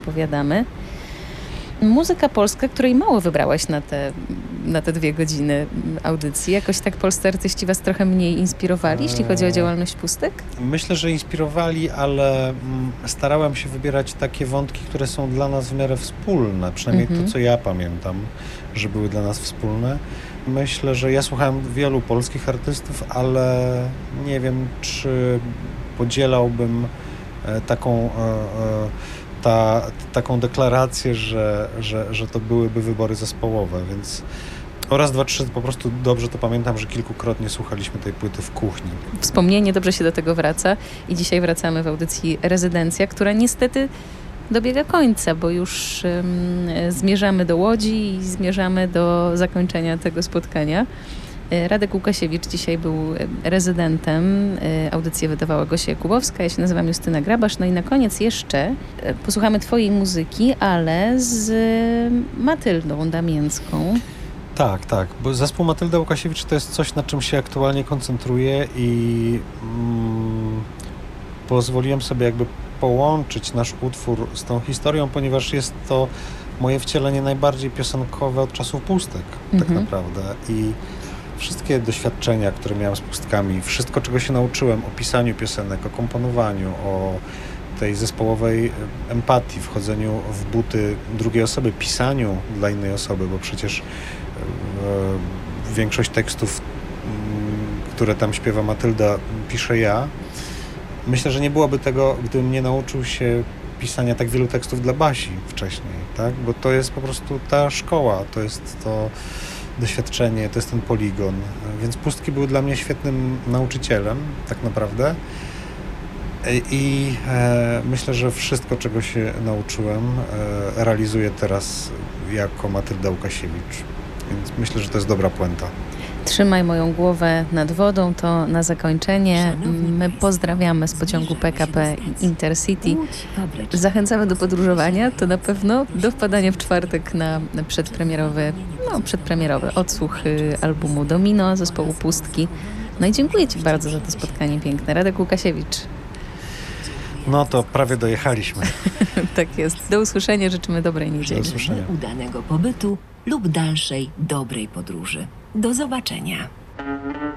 opowiadamy. Muzyka polska, której mało wybrałaś na te 2 godziny audycji. Jakoś tak polscy artyści was trochę mniej inspirowali, jeśli chodzi o działalność Pustek? Myślę, że inspirowali, ale starałem się wybierać takie wątki, które są dla nas w miarę wspólne. Przynajmniej to, co ja pamiętam, że były dla nas wspólne. Myślę, że ja słuchałem wielu polskich artystów, ale nie wiem, czy podzielałbym taką deklarację, że to byłyby wybory zespołowe, więc raz, dwa, trzy, po prostu dobrze to pamiętam, że kilkukrotnie słuchaliśmy tej płyty w kuchni. Wspomnienie dobrze się do tego wraca i dzisiaj wracamy w audycji Rezydencja, która niestety dobiega końca, bo już zmierzamy do Łodzi i zmierzamy do zakończenia tego spotkania. Radek Łukasiewicz dzisiaj był rezydentem. Audycję wydawała Gosia Jakubowska. Ja się nazywam Justyna Grabasz. No i na koniec jeszcze posłuchamy twojej muzyki, ale z Matyldą Damięcką. Tak, bo zespół Matylda Łukasiewicz to jest coś, na czym się aktualnie koncentruję i pozwoliłem sobie jakby połączyć nasz utwór z tą historią, ponieważ jest to moje wcielenie najbardziej piosenkowe od czasów Pustek, tak naprawdę. I wszystkie doświadczenia, które miałem z Pustkami, wszystko, czego się nauczyłem o pisaniu piosenek, o komponowaniu, o tej zespołowej empatii, wchodzeniu w buty drugiej osoby, pisaniu dla innej osoby, bo przecież większość tekstów, które tam śpiewa Matylda, piszę ja. Myślę, że nie byłoby tego, gdybym nie nauczył się pisania tak wielu tekstów dla Basi wcześniej, tak? Bo to jest po prostu ta szkoła, to jest to doświadczenie, to jest ten poligon. Więc Pustki były dla mnie świetnym nauczycielem, tak naprawdę. I myślę, że wszystko, czego się nauczyłem, realizuję teraz jako Matylda Łukasiewicz. Więc myślę, że to jest dobra puenta. Trzymaj moją głowę nad wodą, to na zakończenie. My pozdrawiamy z pociągu PKP Intercity. Zachęcamy do podróżowania, to na pewno do wpadania w czwartek na przedpremierowy odsłuch albumu Domino zespołu Pustki. No i dziękuję ci bardzo za to spotkanie piękne. Radek Łukasiewicz. No to prawie dojechaliśmy. Tak jest. Do usłyszenia, życzymy dobrej niedzieli. Do usłyszenia. Udanego pobytu lub dalszej dobrej podróży. Do zobaczenia.